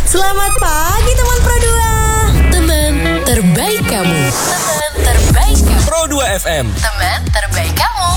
Selamat pagi teman Pro 2. Teman terbaik kamu. Teman terbaik kamu. Pro 2 FM. Teman terbaik kamu.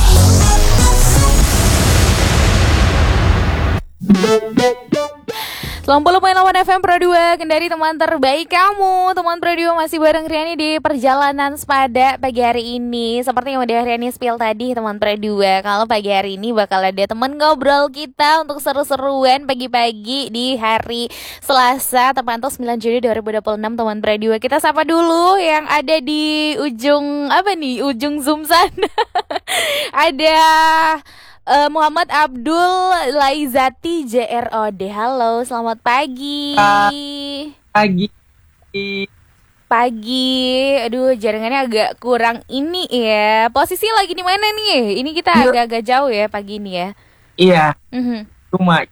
Selamat 80.8 FM Pro 2, Kendari teman terbaik kamu. Teman Pro 2 masih bareng Riani di perjalanan sepada pagi hari ini. Seperti yang udah Riani spill tadi teman Pro 2, kalau pagi hari ini bakal ada teman ngobrol kita untuk seru-seruan pagi-pagi di hari Selasa, terpantau 9 Juli 2026 teman Pro 2. Kita sapa dulu yang ada di ujung Zoom sana. Ada Muhammad Abdul Laizati JROD. Halo, selamat pagi. Pagi. Aduh, jaringannya agak kurang ini ya. Posisi lagi di mana nih? Ini kita agak-agak jauh ya pagi ini ya. Iya. Cuma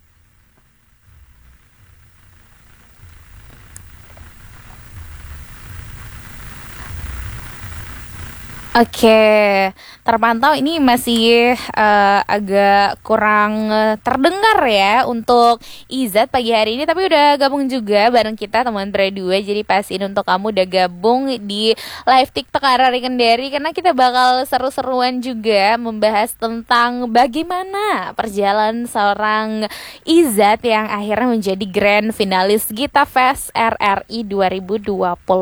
Oke, terpantau ini masih agak kurang terdengar ya untuk Izat pagi hari ini. Tapi udah gabung juga bareng kita teman Pro 2. Jadi pastiin untuk kamu udah gabung di live TikTok Arari Kendari, karena kita bakal seru-seruan juga membahas tentang bagaimana perjalanan seorang Izat yang akhirnya menjadi grand finalis Gita Fest RRI 2026.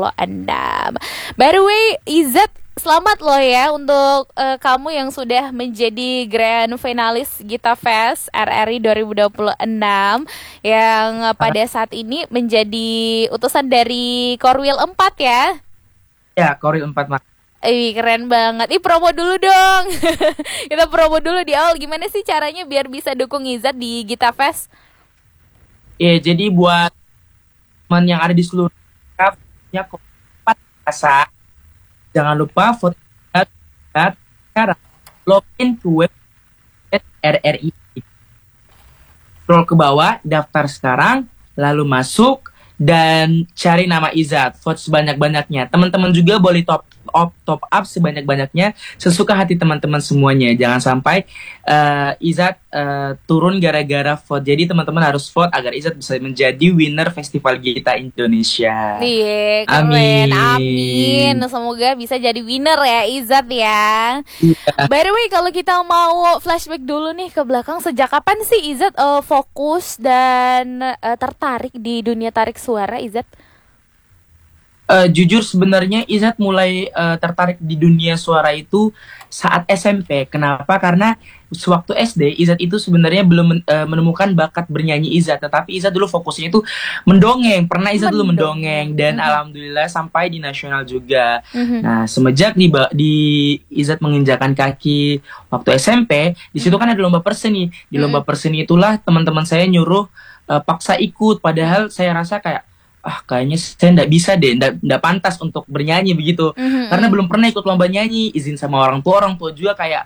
By the way, Izat, selamat loh ya untuk kamu yang sudah menjadi grand finalis Gita Fest RRI 2026 yang pada saat ini menjadi utusan dari Korwil 4 ya. ya Korwil 4 Mas. Keren banget. Promo dulu dong. Kita promo dulu di awal. Gimana sih caranya biar bisa dukung Izat di Gita Fest? Jadi buat teman yang ada di seluruh ya Korwil 4 rasa, jangan lupa foto sekarang, login ke website RRI, scroll ke bawah, daftar sekarang, lalu masuk dan cari nama Izat, vote sebanyak-banyaknya. Teman-teman juga boleh top up sebanyak-banyaknya, sesuka hati teman-teman semuanya. Jangan sampai Izat turun gara-gara vote. Jadi teman-teman harus vote agar Izat bisa menjadi winner Festival Gita Indonesia. Iya, keren. Amin. Semoga bisa jadi winner ya Izat ya. By the way, kalau kita mau flashback dulu nih ke belakang, sejak kapan sih Izat fokus dan tertarik di dunia tarik suara, Izat? Jujur sebenarnya Izat mulai tertarik di dunia suara itu saat SMP. Kenapa? Karena sewaktu SD Izat itu sebenarnya belum menemukan bakat bernyanyi Izat, tetapi Izat dulu fokusnya itu mendongeng. Pernah Izat dulu mendongeng dan alhamdulillah sampai di nasional juga. Nah, semenjak di Izat menginjakan kaki waktu SMP, di situ kan ada lomba perseni. Di lomba perseni itulah teman-teman saya nyuruh paksa ikut, padahal saya rasa kayak kayaknya saya nggak bisa deh, nggak pantas untuk bernyanyi begitu, karena belum pernah ikut lomba nyanyi, izin sama orang tua juga kayak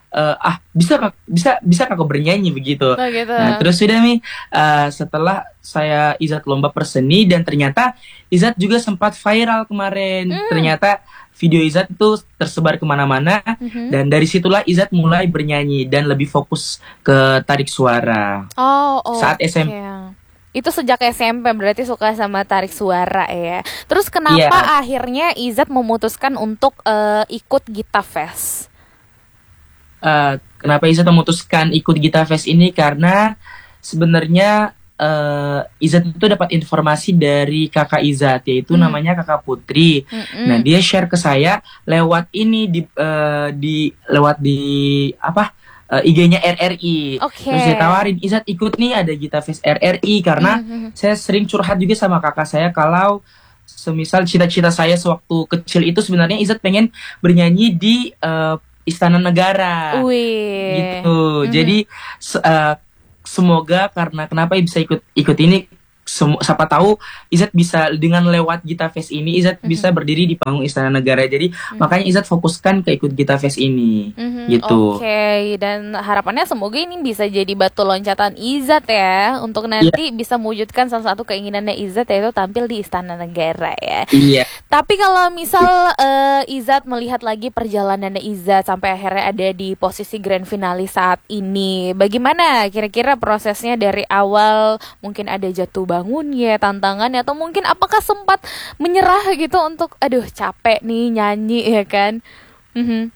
bisa kakak bernyanyi begitu. Gitu. Nah terus sudah nih setelah saya Izat lomba perseni, dan ternyata Izat juga sempat viral kemarin. Ternyata video Izat itu tersebar kemana-mana, dan dari situlah Izat mulai bernyanyi dan lebih fokus ke tarik suara. Saat SMP. Itu sejak SMP berarti suka sama tarik suara ya. Terus kenapa akhirnya Izat memutuskan untuk ikut Gita Fest? Kenapa Izat memutuskan ikut Gita Fest ini? Karena sebenarnya Izat itu dapat informasi dari kakak Izat, yaitu namanya kakak Putri. Nah dia share ke saya lewat ini lewat IG-nya RRI. Terus saya tawarin, Izat ikut nih, ada Gita Fest RRI, karena saya sering curhat juga sama kakak saya kalau semisal cita-cita saya sewaktu kecil itu sebenarnya Izat pengen bernyanyi di Istana Negara. Gitu. Jadi semoga kenapa bisa ikut ini, siapa tahu Izat bisa dengan lewat Gita Fest ini Izat bisa berdiri di panggung Istana Negara. Jadi makanya Izat fokuskan ke ikut Gita Fest ini. Gitu. Oke, dan harapannya semoga ini bisa jadi batu loncatan Izat ya, untuk nanti bisa mewujudkan salah satu keinginannya Izat, yaitu tampil di Istana Negara ya. Iya. Tapi kalau misal Izat melihat lagi perjalanannya Izat sampai akhirnya ada di posisi grand finalis saat ini, bagaimana kira-kira prosesnya dari awal? Mungkin ada jatuh bangunnya, tantangannya, atau mungkin apakah sempat menyerah gitu untuk aduh capek nih nyanyi ya kan? Mhm.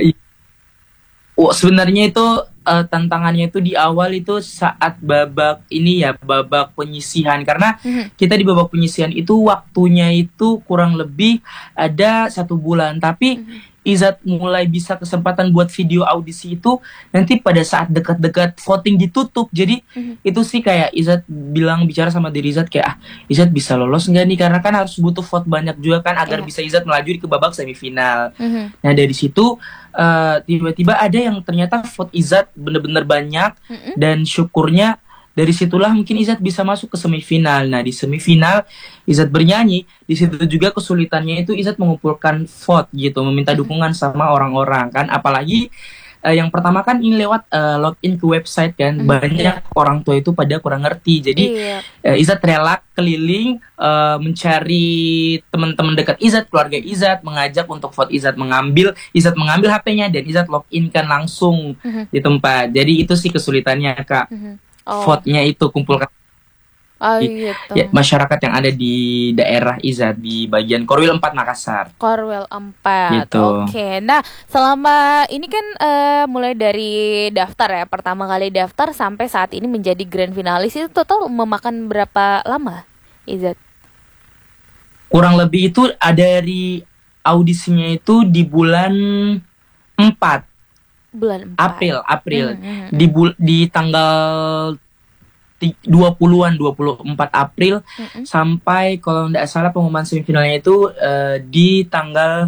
Sebenarnya itu tantangannya itu di awal itu saat babak ini ya, babak penyisihan, karena kita di babak penyisihan itu waktunya itu kurang lebih ada 1 bulan, tapi Izat mulai bisa kesempatan buat video audisi itu nanti pada saat dekat-dekat voting ditutup. Jadi itu sih kayak Izat bicara sama diri Izat kayak Izat bisa lolos nggak nih, karena kan harus butuh vote banyak juga kan agar bisa Izat melaju ke babak semifinal. Nah dari situ tiba-tiba ada yang ternyata vote Izat bener-bener banyak, dan syukurnya dari situlah mungkin Izat bisa masuk ke semifinal. Nah di semifinal Izat bernyanyi, di situ juga kesulitannya itu Izat mengumpulkan vote gitu, meminta dukungan sama orang-orang kan, apalagi yang pertama kan ini lewat login ke website kan, banyak orang tua itu pada kurang ngerti, jadi Izat rela keliling mencari teman-teman dekat Izat, keluarga Izat, mengajak untuk vote Izat mengambil HP-nya dan Izat login kan langsung di tempat. Jadi itu sih kesulitannya Kak. Vote-nya itu kumpulkan Gitu. ya, masyarakat yang ada di daerah Izat di bagian Korwil 4 Makassar. Korwil 4 Gitu. Oke. Nah selama ini kan mulai dari daftar ya, pertama kali daftar sampai saat ini menjadi grand finalis, itu total memakan berapa lama Izat? Kurang lebih itu dari audisinya itu di bulan 4 Bulan 4 April. Di tanggal 20-an 24 April sampai kalau tidak salah pengumuman semifinalnya itu di tanggal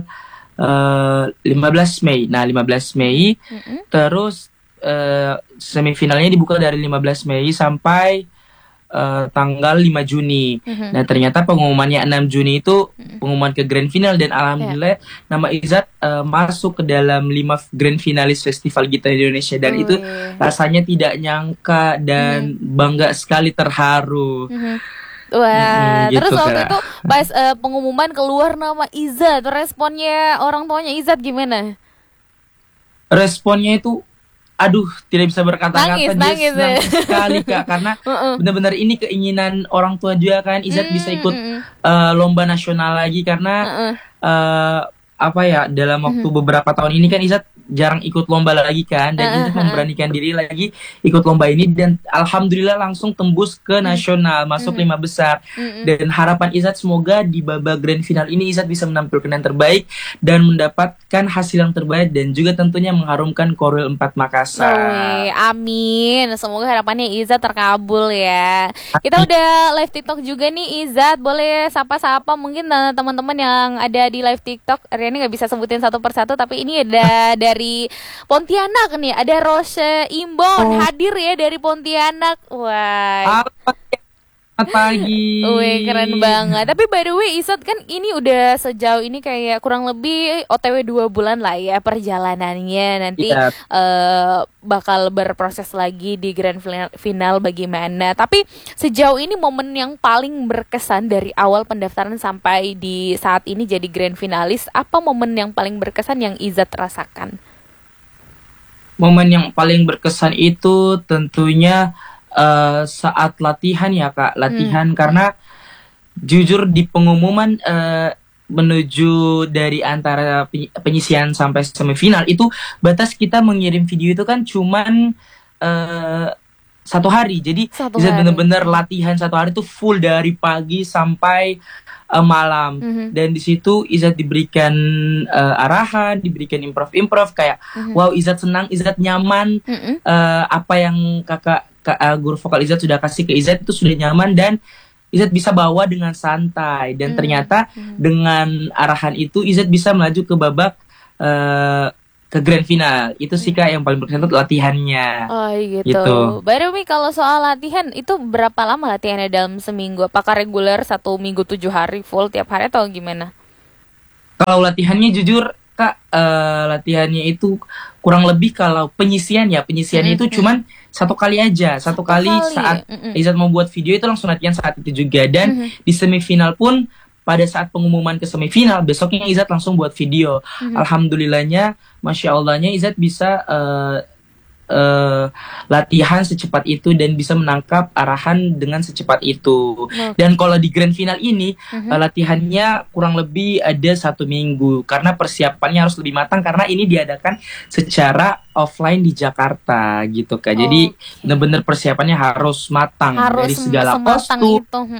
15 Mei. Nah 15 Mei terus semifinalnya dibuka dari 15 Mei sampai tanggal 5 Juni. Nah ternyata pengumumannya 6 Juni itu pengumuman ke grand final, dan alhamdulillah nama Izat masuk ke dalam 5 grand finalis Festival Gitar Indonesia, dan itu rasanya tidak nyangka dan bangga sekali, terharu. Wah, gitu, terus waktu Kak. itu pas pengumuman keluar nama Izat, responnya orang tuanya Izat gimana? Responnya itu aduh tidak bisa berkata-kata, Nangis dia senang ya? sekali Kak, karena benar-benar ini keinginan orang tua juga kan, Izat bisa ikut lomba nasional lagi, karena apa ya, dalam waktu beberapa tahun ini kan Izat jarang ikut lomba lagi kan, dan Izat memberanikan diri lagi ikut lomba ini, dan alhamdulillah langsung tembus ke nasional, masuk 5 besar. Dan harapan Izat semoga di babak grand final ini Izat bisa menampilkan yang terbaik dan mendapatkan hasil yang terbaik, dan juga tentunya mengharumkan Korwil 4 Makassar. Amin. Semoga harapannya Izat terkabul ya. Kita udah live TikTok juga nih Izat, boleh sapa-sapa mungkin teman-teman yang ada di live TikTok. Riani nggak bisa sebutin satu persatu, tapi ini ada dari Pontianak nih, ada Rose Imbon hadir ya dari Pontianak. Wah. Selamat pagi. Wih, keren banget. Tapi by the way Izat kan ini udah sejauh ini kayak kurang lebih OTW 2 bulan lah ya perjalanannya. Nanti bakal berproses lagi di grand final bagaimana. Tapi sejauh ini momen yang paling berkesan dari awal pendaftaran sampai di saat ini jadi grand finalis, apa momen yang paling berkesan yang Izat rasakan? Momen yang paling berkesan itu tentunya saat latihan ya Kak, karena jujur di pengumuman menuju dari antara penyisian sampai semifinal itu batas kita mengirim video itu kan cuman 1 hari, jadi bisa benar-benar latihan 1 hari itu full dari pagi sampai malam. Dan di situ Izat diberikan arahan, diberikan improv kayak wow Izat senang, Izat nyaman, apa yang guru vokal Izat sudah kasih ke Izat itu sudah nyaman, dan Izat bisa bawa dengan santai, dan ternyata dengan arahan itu Izat bisa melaju ke babak ke grand final. Itu sih Kak yang paling berkesan, latihannya. Oh gitu. By the way, kalau soal latihan itu berapa lama latihannya dalam seminggu? Apakah reguler 1 minggu 7 hari full tiap hari atau gimana? Kalau latihannya jujur Kak, latihannya itu kurang lebih, kalau penyisiannya itu cuman 1 kali aja, 1 kali saat Izat mau buat video itu langsung latihan saat itu juga, dan di semifinal pun pada saat pengumuman ke semifinal besoknya Izat langsung buat video. Alhamdulillahnya, masya Allahnya Izat bisa latihan secepat itu dan bisa menangkap arahan dengan secepat itu. Dan kalau di grand final ini latihannya kurang lebih ada 1 minggu karena persiapannya harus lebih matang karena ini diadakan secara offline di Jakarta gitu Kak. Jadi benar-benar persiapannya harus matang dari segala kostum.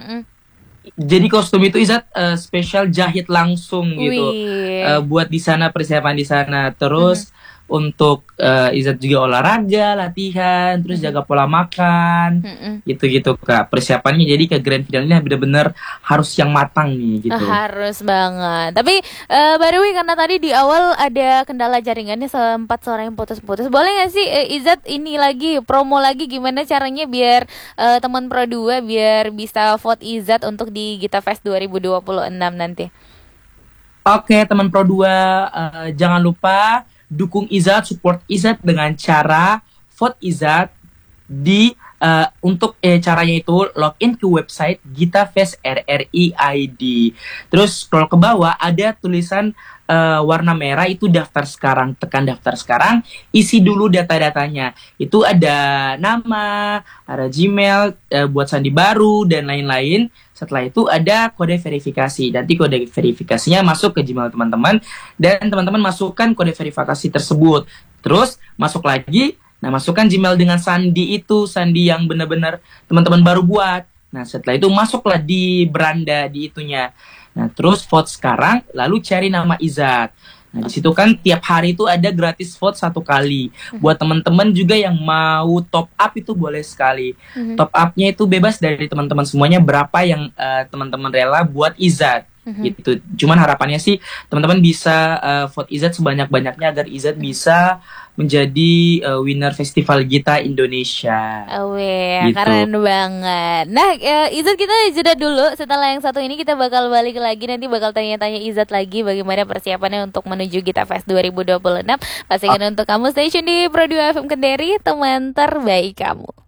Jadi kostum itu Izat spesial jahit langsung gitu. Buat di sana persiapan di sana. Terus untuk Izat juga olahraga, latihan, terus jaga pola makan, gitu-gitu Kak. Persiapannya jadi ke grand final ini benar-benar harus yang matang nih gitu. Harus banget. Tapi by the way, karena tadi di awal ada kendala jaringannya sempat suara yang putus-putus. Boleh nggak sih Izat ini lagi promo lagi gimana caranya biar teman Pro 2 biar bisa vote Izat untuk di Gita Fest 2026 nanti? Oke, teman Pro 2 jangan lupa dukung Izat, support Izat dengan cara vote Izat di untuk caranya itu login ke website Gita Fest RRI ID. Terus scroll ke bawah ada tulisan warna merah itu daftar sekarang, tekan daftar sekarang, isi dulu data-datanya. Itu ada nama, ada Gmail buat sandi baru dan lain-lain. Setelah itu ada kode verifikasi. Nanti kode verifikasinya masuk ke Gmail teman-teman dan teman-teman masukkan kode verifikasi tersebut. Terus masuk lagi, nah masukkan Gmail dengan sandi itu, sandi yang benar-benar teman-teman baru buat. Nah setelah itu masuklah di beranda di itunya. Nah terus vote sekarang, lalu cari nama Izat. Nah di situ kan tiap hari itu ada gratis vote 1 kali. Buat teman-teman juga yang mau top up itu boleh sekali. Top upnya itu bebas dari teman-teman semuanya berapa yang teman-teman rela buat Izat. Gitu. Cuman harapannya sih teman-teman bisa vote Izat sebanyak-banyaknya agar Izat bisa menjadi winner Festival Gita Indonesia. Gitu. Keren banget. Nah, Izat kita jeda dulu. Setelah yang satu ini kita bakal balik lagi. Nanti bakal tanya-tanya Izat lagi bagaimana persiapannya untuk menuju Gita Fest 2026. Pastikan untuk kamu stay tune di Pro 2 FM Kendari, teman terbaik kamu.